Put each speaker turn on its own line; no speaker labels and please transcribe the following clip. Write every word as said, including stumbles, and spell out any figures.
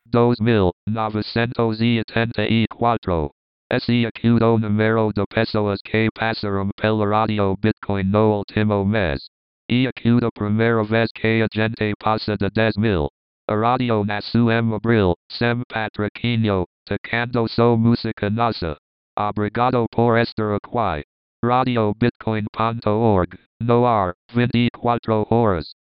dos mil novecientos y ochenta y cuatro. Ese acudo número de pessoas que passaram pela radio Bitcoin no último mes. E acuda primeira vez que a gente passa de dez mil. A radio nasceu em abril, sem patrocínio, tocando só música nossa. Obrigado por estar aqui. radio bitcoin ponto org. No ar, vinte e quatro horas.